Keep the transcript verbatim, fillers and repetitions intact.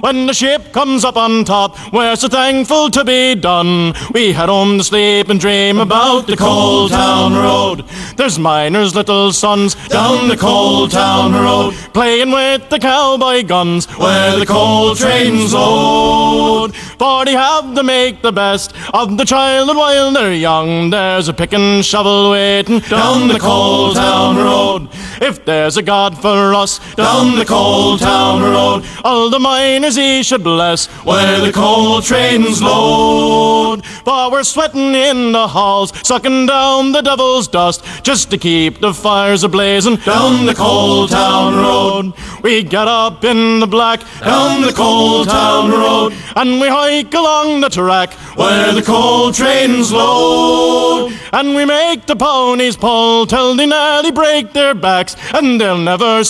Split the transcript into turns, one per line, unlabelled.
When the ship comes up on top, we're so thankful to be done. We head home to sleep and dream about the Coal Town Road. There's miners' little sons down the Coal Town Road, playing with the cowboy guns where the coal trains load. For they have to make the best of the childhood while they're young. There's a pick and shovel waiting down the Coal Town Road. If there's a God for us down the Coal Town Road, all the miners he should bless where the coal trains load. For we're sweating in the halls, sucking down the devil's dust, just to keep the fires a-blazing down the Coal Town Road. We get up in the black down the Coal Town Road, and we hike along the track where the coal trains load. And we make the ponies pull till they nearly break their backs, and they'll never